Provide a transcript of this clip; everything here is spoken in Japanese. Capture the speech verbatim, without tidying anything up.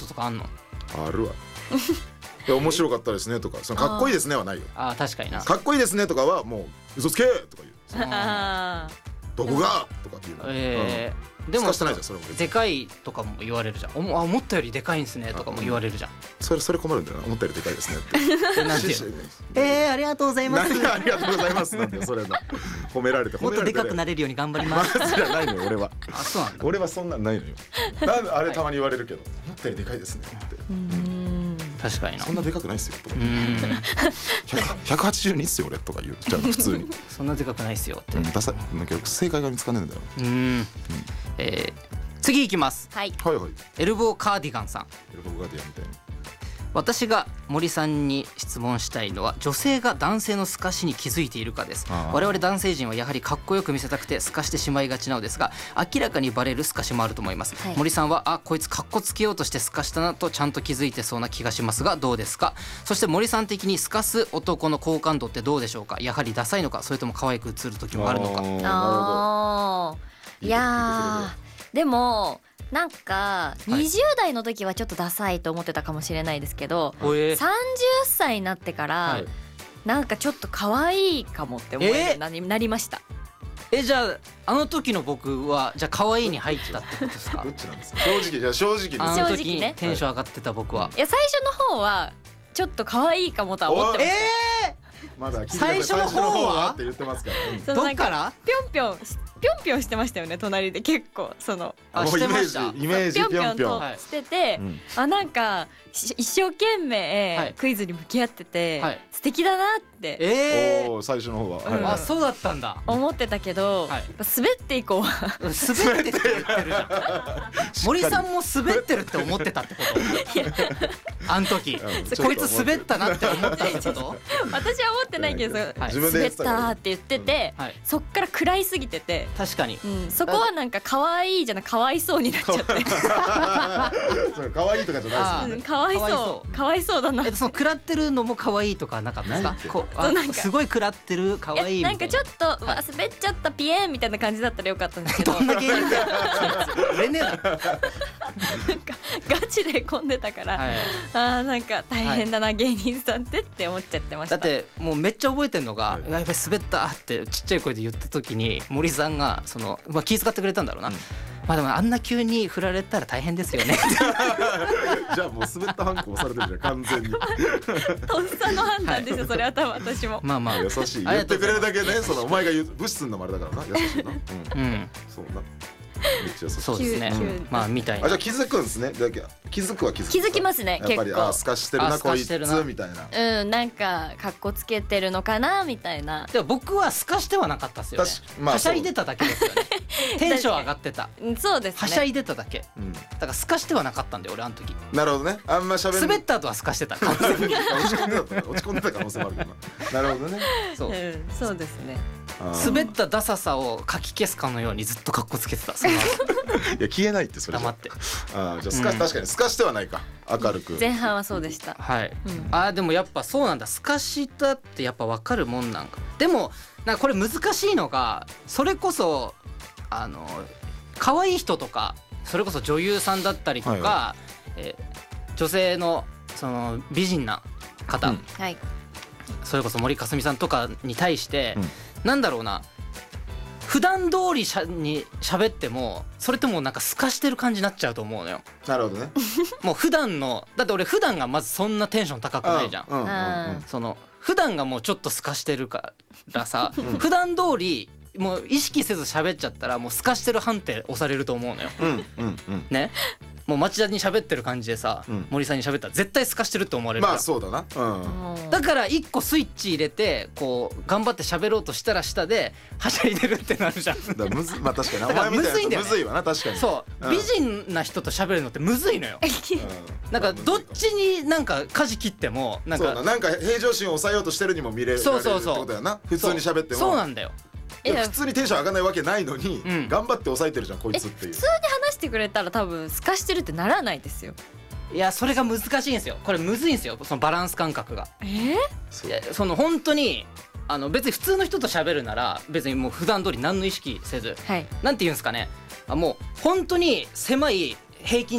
こととかあんの？ あるわいや面白かったですねとか、そのかっこいいですねはないよ。 あ確かにな。 かっこいいですねとかはもう嘘つけとか言う、 あどこがとかっていうの、 えー、でもうん、すかしてないじゃんそれも。 でかいとかも言われるじゃん。おもあ思ったよりでかいんすねとかも言われるじゃん。 それそれ困るんだよな、思ったよりでかいですねってえなんていうの？えー、ありがとうございます。 何がありがとうございますなんだよそれの褒められて、 もっとでかくななれるように頑張りま。 ますずじゃないのよ俺は。 あそうなんだ。 俺はそんなんないのよ。なんであれたまに言われるけど、思ったよりでかいですねって、 ーうん確かにな。 そんなでかくないっすよとかう、んひゃくはちじゅうにっすよ俺とか言うじゃあ普通にそんなでかくないっすよって。 うんダサいなんか正解が見つかんねえんだよ。 うん、えー、次いきます。 はいはいはい、 エルボーカーディガンさん。 エルボーガーディアンみたいな。 私が森さんに質問したいのは、女性が男性の透かしに気づいているかです。 あー我々男性陣はやはりかっこよく見せたくて透かしてしまいがちなのですが、明らかにバレる透かしもあると思います、 はい森さんはあこいつかっこつけようとして透かしたなとちゃんと気づいてそうな気がしますがどうですか。そして森さん的に透かす男の好感度ってどうでしょうか。やはりダサいのか、それとも可愛く映る時もあるのか。 あーなるほど。 あーいやーでもなんかいにじゅう代の時はちょっとダサいと思ってたかもしれないですけど、 おえーさんじゅっさいになってから、 はいなんかちょっと可愛いかもって思えるようになりなりました。 えじゃああの時の僕はじゃあ可愛いに入ってたってことですかどっちなんですか正直。じゃあ正直です。 あの時正直ねにテンション上がってた僕は。 いや最初の方はちょっと可愛いかもとは思ってました。 えまだ聞いて最初の方は最初の方はって言ってますから、うんそのなんどっからぴょんぴょんぴょんぴょんしてましたよね隣で結構そのあもうイメーしてました。 ジイメージぴょんぴょんぴょんぴょん。 はいとしてて、 うんあなんかし一生懸命、 はいクイズに向き合ってて、 はい素敵だなってえおー最初の方は、 うんはいあそうだったんだ。 思ってたけど、 はいやっぱ滑っていこうは滑ってって言ってるじゃん。森さんも滑ってるって思ってたってことあん時うんこいつ滑ったなって思ってたってこと私は思ってないけど、 はい自分で滑った言ってたからーって言ってて、 はいそっから食らいすぎてて、 確かにうん、そこはなんか可愛いじゃなくかわいそうになっちゃってそう可愛いとかじゃないですよね。 うんかわいかわいそそううかわいそうだなえその食らってるのも可愛いとかなかったですかないって。 こうあそうなんかすごい食らってる可愛いいやみたいな。 なんかちょっと、うわ滑っちゃったピエンみたいな感じだったらよかったんですけどどんな芸人だよそいつ売れねえだろ。 ガチで混んでたから、 はいあーなんか大変だな、芸人さんってって思っちゃってました。 だってもうめっちゃ覚えてんのがはい 「やばい滑った」ってちっちゃい声で言った時に森さんがその、まあ、気遣ってくれたんだろうな、 うんまあでもあんな急に振られたら大変ですよねじゃあもう滑ったハンコ押されてるじゃん完全に。 とっさの判断ですよ、それは多分私も。 まあまあ優しいありがとうございます言ってくれるだけね、そのお前が言う物質の丸だからな優しいな。うんうんそうな。めっちゃ優しい。 そうですね急急まあみたいなあじゃあ気づくんですね。だけ気づくは気づく。 気づきますねやっぱり結構あすかしてるあなこいつすかしてるなみたいな。 うん、なんかかっこつけてるのかなみたいな。 でも僕はすかしてはなかったですよね。 確かまあはしゃいでただけですよねテンション上がってたうんそうですね。 はしゃいでただけうんだからすかしてはなかったんで俺あの時なるほどね。あんま喋ん滑った後はすかしてた完全に落ち込んでた落ち込んでた可能性もあるけどな。なるほどね。 そううん、そうですね。 あー滑ったダサさをかき消すかのようにずっとカッコつけてたその後いや消えないってそれじゃ。 黙ってあーじゃあすか、 うん確かにすかしてはないか明るく。 前半はそうでした。 はい、 うんあーでもやっぱそうなんだすかしたってやっぱ分かるもんなんか。でもなんかこれ難しいのがそれこそあの可愛い人とかそれこそ女優さんだったりとか、 はいはえー女性のその美人な方、 うんはい。 それこそ森かすみさんとかに対して、 うんなんだろうな普段通りしゃに喋ってもそれともなんかすかしてる感じになっちゃうと思うのよ。 なるほどね。 もう普段のだって俺普段がまずそんなテンション高くないじゃん。 うんうんうんあその普段がもうちょっとすかしてるからさ、 ん普段通りもう意識せず喋っちゃったらもうすかしてる判定押されると思うのよ。 うんうんうんね。もう町田に喋ってる感じでさ、 うん森さんに喋ったら絶対すかしてるって思われるから。 まあそうだな。うんうんだから一個スイッチ入れてこう頑張って喋ろうとしたら下ではしゃいでるってなるじゃん。 だからむずまあ確かにだからお前みたむずいんだよねむずいわな確かに。 そう、 うん美人な人と喋るのってむずいのよ。 うんなんかどっちになんか舵切ってもなんかそうだなんか平常心を抑えようとしてるにも見れられるってそうそうそうことやな。普通に喋ってもそうなんだよ。 いや普通にテンション上がんないわけないのに、 うん頑張って抑えてるじゃんこいつっていう普通。に話してくれたら多分すかしてるってならないですよ。 いやそれが難しいんですよ。これむずいんですよそのバランス感覚が。 えー、 そういやその本当にあの別に普通の人と喋るなら別にもう普段通り何の意識せずはい。 なんて言うんですかねあもう本当に狭い平均